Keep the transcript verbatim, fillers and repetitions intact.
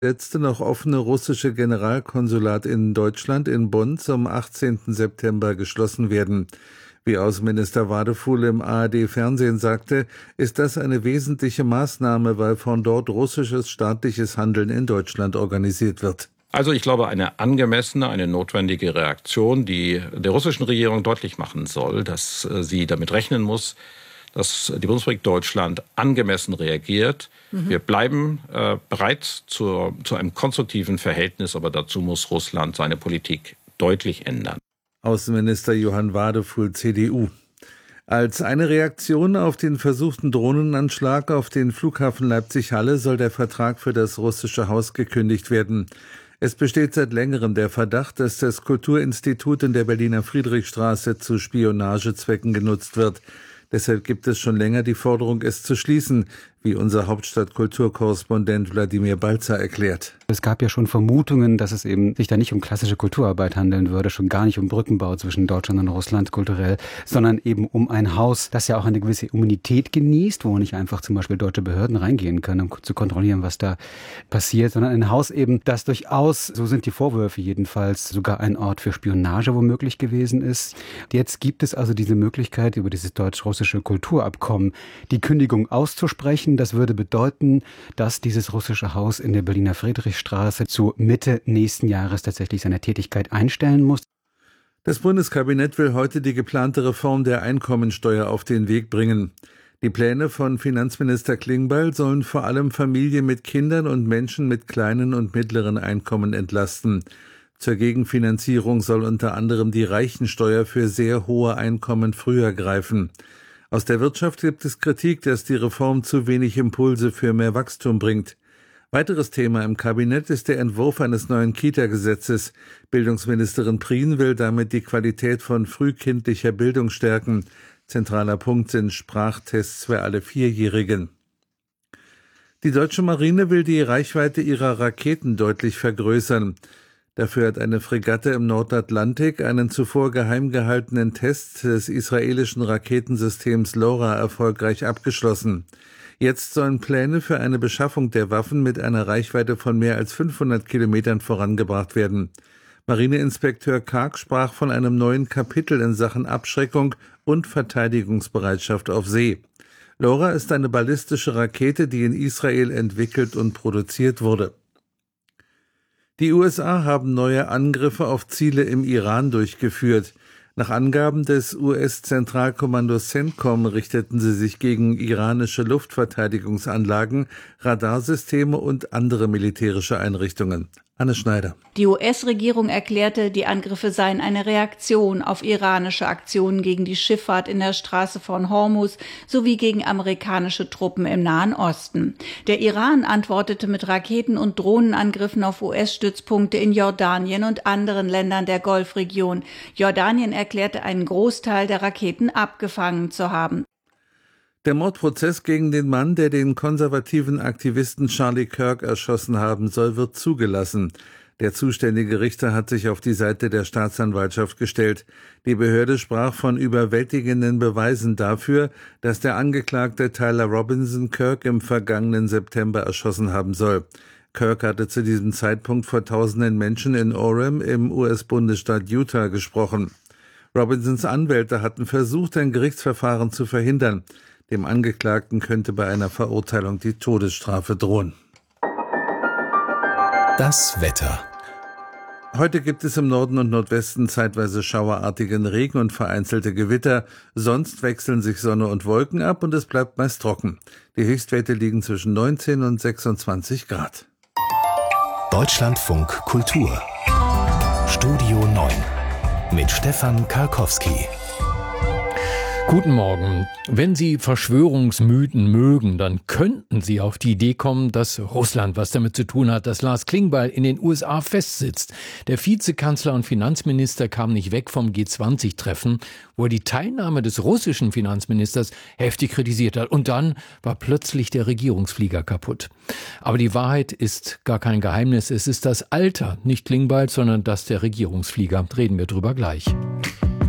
letzte noch offene russische Generalkonsulat in Deutschland in Bonn zum achtzehnten September geschlossen werden. Wie Außenminister Wadefuhl im A R D-Fernsehen sagte, ist das eine wesentliche Maßnahme, weil von dort russisches staatliches Handeln in Deutschland organisiert wird. Also ich glaube, eine angemessene, eine notwendige Reaktion, die der russischen Regierung deutlich machen soll, dass sie damit rechnen muss, dass die Bundesrepublik Deutschland angemessen reagiert. Mhm. Wir bleiben äh, bereit zur, zu einem konstruktiven Verhältnis, aber dazu muss Russland seine Politik deutlich ändern. Außenminister Johann Wadefuhl, C D U. Als eine Reaktion auf den versuchten Drohnenanschlag auf den Flughafen Leipzig-Halle soll der Vertrag für das russische Haus gekündigt werden. Es besteht seit längerem der Verdacht, dass das Kulturinstitut in der Berliner Friedrichstraße zu Spionagezwecken genutzt wird. Deshalb gibt es schon länger die Forderung, es zu schließen, wie unser Hauptstadt-Kulturkorrespondent Wladimir Balzer erklärt. Es gab ja schon Vermutungen, dass es eben sich da nicht um klassische Kulturarbeit handeln würde, schon gar nicht um Brückenbau zwischen Deutschland und Russland kulturell, sondern eben um ein Haus, das ja auch eine gewisse Immunität genießt, wo nicht einfach zum Beispiel deutsche Behörden reingehen können, um zu kontrollieren, was da passiert, sondern ein Haus eben, das durchaus, so sind die Vorwürfe jedenfalls, sogar ein Ort für Spionage womöglich gewesen ist. Jetzt gibt es also diese Möglichkeit, über dieses deutsch-russische Kulturabkommen die Kündigung auszusprechen. Das würde bedeuten, dass dieses russische Haus in der Berliner Friedrichstraße zu Mitte nächsten Jahres tatsächlich seine Tätigkeit einstellen muss. Das Bundeskabinett will heute die geplante Reform der Einkommensteuer auf den Weg bringen. Die Pläne von Finanzminister Klingbeil sollen vor allem Familien mit Kindern und Menschen mit kleinen und mittleren Einkommen entlasten. Zur Gegenfinanzierung soll unter anderem die Reichensteuer für sehr hohe Einkommen früher greifen. Aus der Wirtschaft gibt es Kritik, dass die Reform zu wenig Impulse für mehr Wachstum bringt. Weiteres Thema im Kabinett ist der Entwurf eines neuen Kita-Gesetzes. Bildungsministerin Prien will damit die Qualität von frühkindlicher Bildung stärken. Zentraler Punkt sind Sprachtests für alle Vierjährigen. Die deutsche Marine will die Reichweite ihrer Raketen deutlich vergrößern. Dafür hat eine Fregatte im Nordatlantik einen zuvor geheim gehaltenen Test des israelischen Raketensystems LoRa erfolgreich abgeschlossen. Jetzt sollen Pläne für eine Beschaffung der Waffen mit einer Reichweite von mehr als fünfhundert Kilometern vorangebracht werden. Marineinspekteur Karg sprach von einem neuen Kapitel in Sachen Abschreckung und Verteidigungsbereitschaft auf See. LoRa ist eine ballistische Rakete, die in Israel entwickelt und produziert wurde. Die U S A haben neue Angriffe auf Ziele im Iran durchgeführt. Nach Angaben des U S-Zentralkommandos CENTCOM richteten sie sich gegen iranische Luftverteidigungsanlagen, Radarsysteme und andere militärische Einrichtungen. Anne Schneider. Die U S-Regierung erklärte, die Angriffe seien eine Reaktion auf iranische Aktionen gegen die Schifffahrt in der Straße von Hormuz sowie gegen amerikanische Truppen im Nahen Osten. Der Iran antwortete mit Raketen- und Drohnenangriffen auf U S-Stützpunkte in Jordanien und anderen Ländern der Golfregion. Jordanien erklärte, einen Großteil der Raketen abgefangen zu haben. Der Mordprozess gegen den Mann, der den konservativen Aktivisten Charlie Kirk erschossen haben soll, wird zugelassen. Der zuständige Richter hat sich auf die Seite der Staatsanwaltschaft gestellt. Die Behörde sprach von überwältigenden Beweisen dafür, dass der Angeklagte Tyler Robinson Kirk im vergangenen September erschossen haben soll. Kirk hatte zu diesem Zeitpunkt vor tausenden Menschen in Orem im U S-Bundesstaat Utah gesprochen. Robinsons Anwälte hatten versucht, ein Gerichtsverfahren zu verhindern. Dem Angeklagten könnte bei einer Verurteilung die Todesstrafe drohen. Das Wetter. Heute gibt es im Norden und Nordwesten zeitweise schauerartigen Regen und vereinzelte Gewitter. Sonst wechseln sich Sonne und Wolken ab und es bleibt meist trocken. Die Höchstwerte liegen zwischen neunzehn und sechsundzwanzig Grad. Deutschlandfunk Kultur. Studio neun mit Stefan Karkowski. Guten Morgen. Wenn Sie Verschwörungsmythen mögen, dann könnten Sie auf die Idee kommen, dass Russland was damit zu tun hat, dass Lars Klingbeil in den U S A festsitzt. Der Vizekanzler und Finanzminister kam nicht weg vom G zwanzig Treffen, wo er die Teilnahme des russischen Finanzministers heftig kritisiert hat. Und dann war plötzlich der Regierungsflieger kaputt. Aber die Wahrheit ist gar kein Geheimnis. Es ist das Alter, nicht Klingbeil, sondern das der Regierungsflieger. Reden wir drüber gleich.